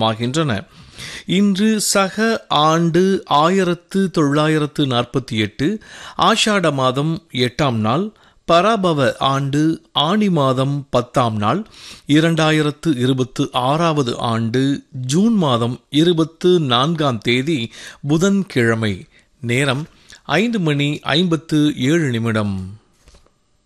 ஆரம்பமாகின்றன. இன்று சக ஆண்டு 1948 ஆஷாட மாதம் 8ஆம் நாள், பராபவ ஆண்டு ஆணி மாதம் 10ஆம் நாள், 2026 ஆண்டு ஜூன் மாதம் 24ஆம் தேதி புதன்கிழமை. நேரம் 5:57.